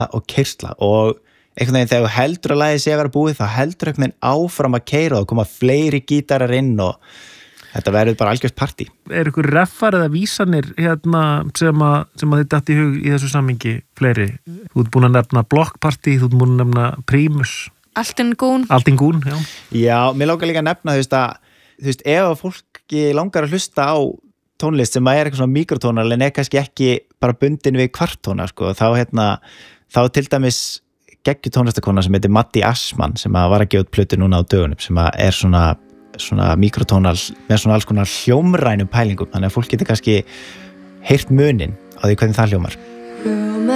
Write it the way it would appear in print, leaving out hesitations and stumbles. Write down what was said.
og keyrsla og einhvern veginn þegar þú heldur að lagið sé að vera búið þá heldur einhvern veginn áfram að keyra og koma fleiri gítarar inn og þetta verður bara algjört partí. Ykkur reffar eða vísanir sem að þið datt í hug í þessu samhengi fleiri? Þú ert búin að nefna blokkpartí, þú ert búin að nefna Primus. Altingún, já. Já, mér langar líka að nefna þú veist, ef fólki langar að hlusta á tónlist sem eitthvað svona mikrotónar en kannski ekki bara bundin við kvartóna, sko, þá til dæmis geggju tónlistakona sem heitir Matti Assmann sem var að gefa út plötu núna á dögunum sem svona mikrotónal með svona alls konar hljómrænum pælingum þannig að fólk getur kannski heyrt munin á því hvernig það hljómar.